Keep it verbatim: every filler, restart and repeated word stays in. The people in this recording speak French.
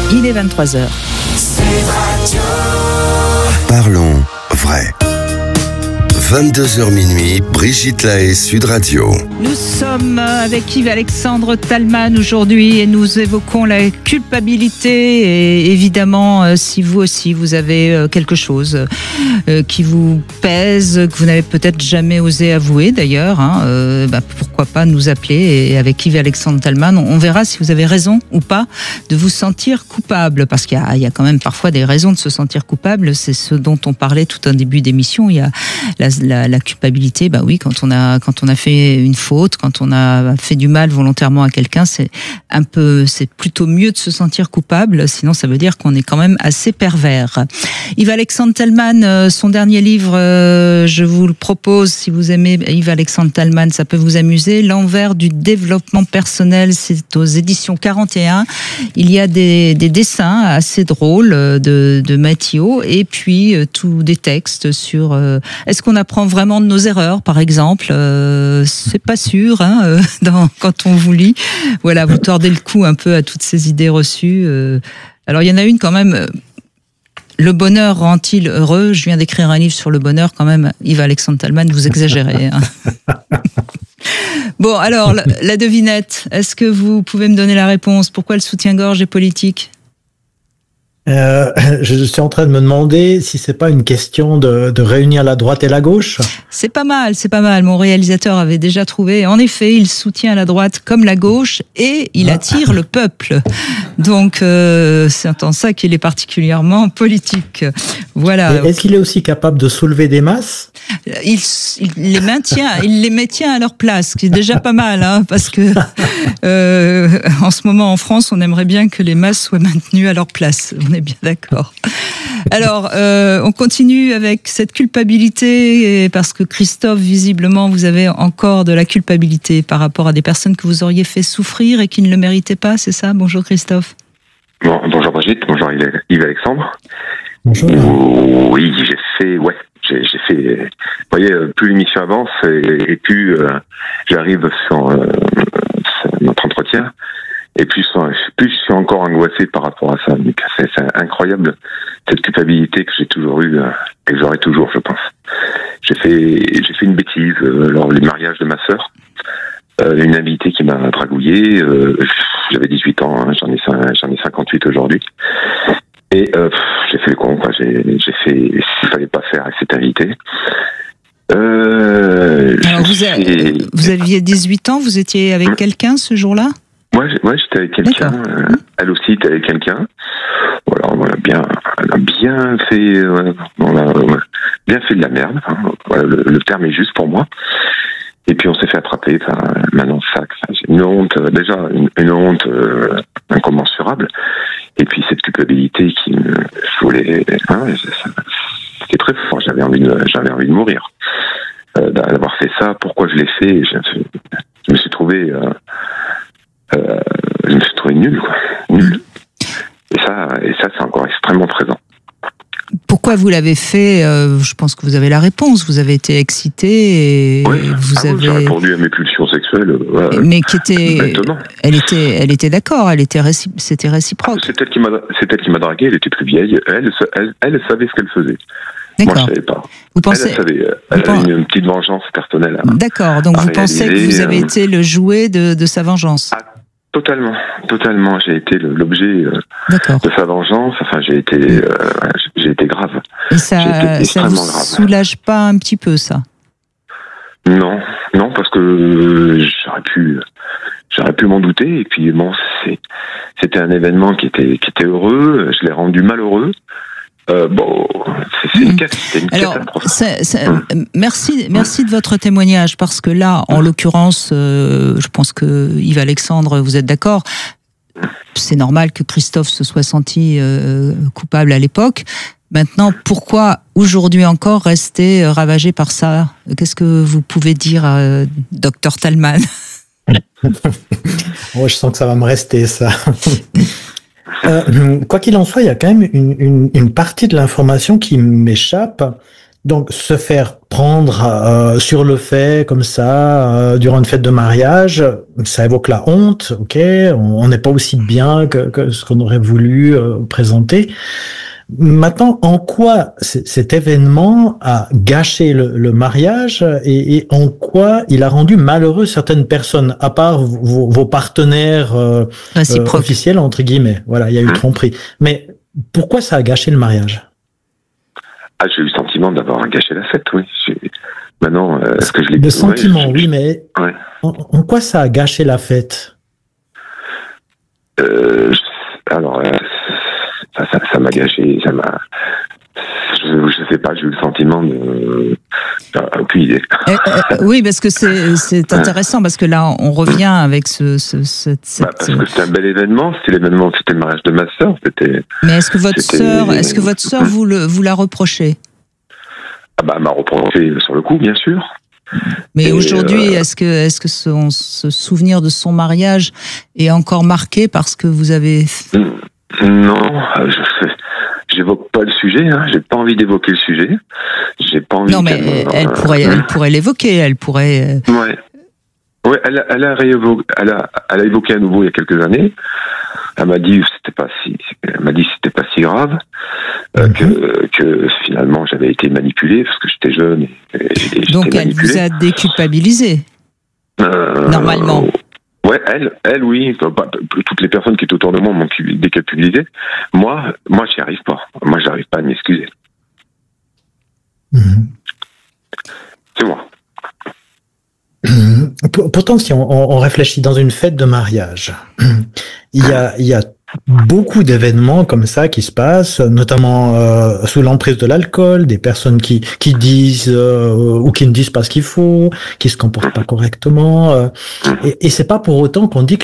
Il est vingt-trois heures. Parlons vrai. vingt-deux heures minuit, Brigitte Lahaie, Sud Radio. Nous sommes avec Yves-Alexandre Talman aujourd'hui et nous évoquons la culpabilité. Et évidemment, euh, si vous aussi, vous avez euh, quelque chose euh, qui vous pèse, que vous n'avez peut-être jamais osé avouer d'ailleurs, hein, euh, bah, pourquoi pas nous appeler. Et avec Yves-Alexandre Talman, on, on verra si vous avez raison ou pas de vous sentir coupable. Parce qu'il y a, il y a quand même parfois des raisons de se sentir coupable. C'est ce dont on parlait tout en début d'émission. Il y a la La, la culpabilité, bah oui, quand on a quand on a fait une faute, quand on a fait du mal volontairement à quelqu'un, c'est un peu, c'est plutôt mieux de se sentir coupable. Sinon, ça veut dire qu'on est quand même assez pervers. Yves-Alexandre Talman, son dernier livre, je vous le propose. Si vous aimez Yves-Alexandre Talman, ça peut vous amuser. L'envers du développement personnel, c'est aux éditions quarante et un. Il y a des, des dessins assez drôles de, de Mathieu et puis tous des textes sur. Est-ce qu'on apprend vraiment de nos erreurs, par exemple, euh, c'est pas sûr, hein, euh, dans, quand on vous lit. Voilà, vous tordez le cou un peu à toutes ces idées reçues. Euh. Alors, il y en a une quand même. Euh, le bonheur rend-il heureux ? Je viens d'écrire un livre sur le bonheur, quand même. Yves-Alexandre Talman, vous exagérez. Hein. Bon, alors, la, la devinette. Est-ce que vous pouvez me donner la réponse ? Pourquoi le soutien-gorge est politique ? Euh, je suis en train de me demander si c'est pas une question de, de réunir la droite et la gauche. C'est pas mal, c'est pas mal. Mon réalisateur avait déjà trouvé. En effet, il soutient la droite comme la gauche et il attire le peuple. Donc, euh, c'est en ça qu'il est particulièrement politique. Voilà. Et est-ce qu'il est aussi capable de soulever des masses ? Il, il les maintient, il les maintient à leur place, ce qui est déjà pas mal, hein, parce que euh, en ce moment en France, on aimerait bien que les masses soient maintenues à leur place. On est bien d'accord. Alors, euh, on continue avec cette culpabilité, parce que Christophe, visiblement, vous avez encore de la culpabilité par rapport à des personnes que vous auriez fait souffrir et qui ne le méritaient pas, c'est ça ? Bonjour Christophe. Bon, bonjour Brigitte, bonjour Yves-Alexandre. Bonjour. Oui, j'ai fait, ouais, j'ai, j'ai fait. Vous voyez, plus l'émission avance et, et plus euh, j'arrive sur euh, notre entretien, et plus, plus je suis encore angoissé par rapport à ça. Donc, c'est, c'est incroyable cette culpabilité que j'ai toujours eue et que j'aurai toujours, je pense. J'ai fait, j'ai fait une bêtise euh, lors du mariage de ma sœur. Euh, une invitée qui m'a dragouillé. Euh, j'avais dix-huit ans, hein, j'en ai j'en ai cinquante-huit aujourd'hui. Et euh, j'ai fait le con, quoi. J'ai, j'ai fait ce qu'il fallait pas faire avec cette invitée. Euh, Alors vous, a, fait... vous aviez dix-huit ans, vous étiez avec mmh. quelqu'un ce jour-là ? Moi, ouais, ouais, j'étais avec quelqu'un. Euh, mmh. Elle aussi était avec quelqu'un. Voilà, on a bien, on a bien fait, euh, on a euh, bien fait de la merde. Hein. Voilà, le, le terme est juste pour moi. Et puis on s'est fait attraper. Enfin, maintenant ça, j'ai une honte, euh, déjà une, une honte euh, incommensurable. Et puis cette culpabilité qui me, je voulais, hein, c'était très fort. J'avais envie de, j'avais envie de mourir euh, d'avoir fait ça. Pourquoi je l'ai fait ? Je, je me suis trouvé, euh, euh, je me suis trouvé nul, quoi, nul. Et ça, et ça, c'est encore extrêmement présent. Pourquoi vous l'avez fait ? euh, Je pense que vous avez la réponse. Vous avez été excité et oui. vous ah avez oui, j'ai répondu à mes pulsions sexuelles. Euh, mais qui était, maintenant. elle était, elle était d'accord. Elle était, réci... c'était réciproque. C'est elle qui m'a, c'est elle qui m'a dragué. Elle était plus vieille. Elle, elle, elle savait ce qu'elle faisait. D'accord. Moi, je savais pas. Vous pensez... Elle, elle savait. Elle vous avait pen... une petite vengeance personnelle. D'accord. Donc vous pensez que vous avez euh... été le jouet de, de sa vengeance. Ah, totalement, totalement. J'ai été le, l'objet euh, de sa vengeance. Enfin, j'ai été, euh, j'ai été grave. Et ça, ça vous grave. Soulage pas un petit peu ça ? Non, non, parce que j'aurais pu, j'aurais pu m'en douter. Et puis bon, c'est, c'était un événement qui était, qui était heureux. Je l'ai rendu malheureux. Euh, bon, c'est, c'est une, c'est une Alors, c'est, c'est, hum. merci, merci de votre témoignage, parce que là, en l'occurrence, euh, je pense que Yves-Alexandre, vous êtes d'accord. C'est normal que Christophe se soit senti euh, coupable à l'époque. Maintenant, pourquoi aujourd'hui encore rester ravagé par ça ? Qu'est-ce que vous pouvez dire, euh, docteur Talman ? Oh, je sens que ça va me rester, ça. Euh, quoi qu'il en soit, il y a quand même une, une, une partie de l'information qui m'échappe Donc, se faire prendre euh, sur le fait, comme ça, euh, durant une fête de mariage, ça évoque la honte, ok, on n'est pas aussi bien que, que ce qu'on aurait voulu euh, présenter. Maintenant, en quoi c- cet événement a gâché le, le mariage et, et en quoi il a rendu malheureux certaines personnes, à part vos, vos partenaires euh, euh, officiels, entre guillemets. Voilà, il y a eu tromperie. Mais pourquoi ça a gâché le mariage ? Ah, j'ai eu le sentiment d'avoir gâché la fête, oui. J'ai... Maintenant, euh, est-ce que je l'ai... Le sentiment, ouais, oui, mais ouais. en, en quoi ça a gâché la fête ? euh, Alors, euh, ça, ça, ça m'a gâché, ça m'a... Je, je sais pas, j'ai eu le sentiment de... J'ai aucune idée. Euh, euh, oui, parce que c'est, c'est intéressant, parce que là, on revient avec ce... ce cette, cette... Bah, parce que c'était un bel événement, c'était l'événement, c'était le mariage de ma sœur, c'était... Mais est-ce que votre c'était... sœur, est-ce que votre sœur vous, le, vous la reprochez ? Ah bah, elle m'a reproché sur le coup, bien sûr. Mais Et aujourd'hui, euh... est-ce que, est-ce que son, ce souvenir de son mariage est encore marqué parce que vous avez... Non, je... J'évoque pas le sujet, hein. J'ai pas envie d'évoquer le sujet. J'ai pas envie. Non, mais elle, elle pourrait, elle pourrait l'évoquer. Elle pourrait. Ouais. Ouais, elle a, elle a réévoqué, elle a, elle a évoqué à nouveau il y a quelques années. Elle m'a dit que c'était pas si, elle m'a dit que c'était pas si grave, euh, que, que finalement j'avais été manipulé parce que j'étais jeune. Et, et Donc elle manipulé. vous a déculpabilisé. Euh, Normalement. Ouais, elle, elle, oui. Toutes les personnes qui étaient autour de moi m'ont déculpabilisé. Moi, moi, j'y arrive pas. Moi, j'arrive pas à m'excuser. Mmh. C'est moi. Pourtant, si on, on réfléchit dans une fête de mariage, il y a, il y a beaucoup d'événements comme ça qui se passent, notamment euh, sous l'emprise de l'alcool, des personnes qui qui disent euh, ou qui ne disent pas ce qu'il faut, qui se comportent pas correctement, euh, et, et c'est pas pour autant qu'on dit que